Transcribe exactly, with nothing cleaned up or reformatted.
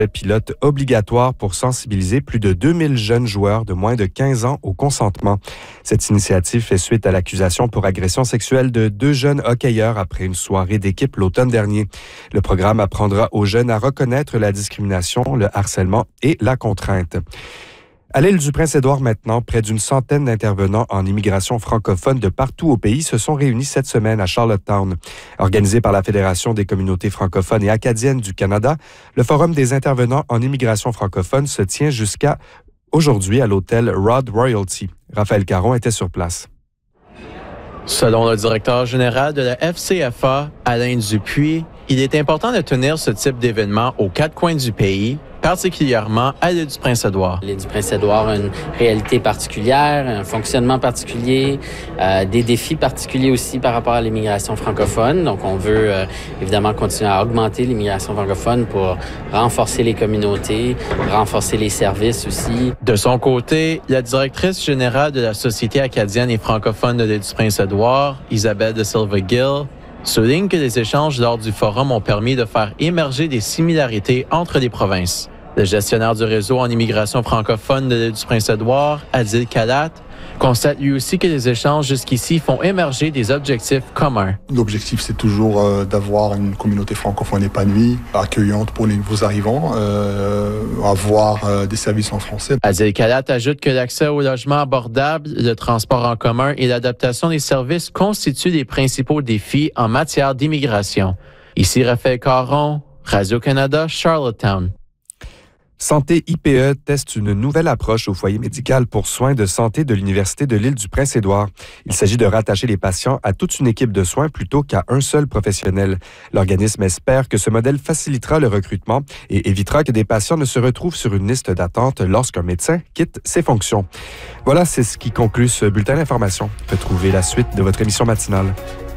pilote obligatoire pour sensibiliser plus de deux mille jeunes joueurs de moins de quinze ans au consentement. Cette initiative fait suite à l'accusation pour agression sexuelle de deux jeunes hockeyeurs après une soirée d'équipe l'automne dernier. Le programme apprendra aux jeunes à reconnaître la discrimination, le harcèlement et la contrainte. À l'île du Prince-Édouard maintenant, près d'une centaine d'intervenants en immigration francophone de partout au pays se sont réunis cette semaine à Charlottetown. Organisé par la Fédération des communautés francophones et acadiennes du Canada, le Forum des intervenants en immigration francophone se tient jusqu'à aujourd'hui à l'hôtel Rod Royalty. Raphaël Caron était sur place. Selon le directeur général de la F C F A, Alain Dupuis, il est important de tenir ce type d'événement aux quatre coins du pays, particulièrement à l'île du Prince-Édouard. L'île du Prince-Édouard a une réalité particulière, un fonctionnement particulier, euh, des défis particuliers aussi par rapport à l'immigration francophone. Donc, on veut euh, évidemment continuer à augmenter l'immigration francophone pour renforcer les communautés, renforcer les services aussi. De son côté, la directrice générale de la Société acadienne et francophone de l'île du Prince-Édouard, Isabelle de Silva-Gill, souligne que les échanges lors du forum ont permis de faire émerger des similarités entre les provinces. Le gestionnaire du réseau en immigration francophone de l'île du Prince-Édouard, Adil Kalat, constate lui aussi que les échanges jusqu'ici font émerger des objectifs communs. L'objectif, c'est toujours euh, d'avoir une communauté francophone épanouie, accueillante pour les nouveaux arrivants, euh, avoir euh, des services en français. Adil Kalat ajoute que l'accès au logement abordable, le transport en commun et l'adaptation des services constituent les principaux défis en matière d'immigration. Ici Raphaël Caron, Radio-Canada, Charlottetown. Santé I P E teste une nouvelle approche au foyer médical pour soins de santé de l'Université de l'île du Prince-Édouard. Il s'agit de rattacher les patients à toute une équipe de soins plutôt qu'à un seul professionnel. L'organisme espère que ce modèle facilitera le recrutement et évitera que des patients ne se retrouvent sur une liste d'attente lorsqu'un médecin quitte ses fonctions. Voilà, c'est ce qui conclut ce bulletin d'information. Retrouvez la suite de votre émission matinale.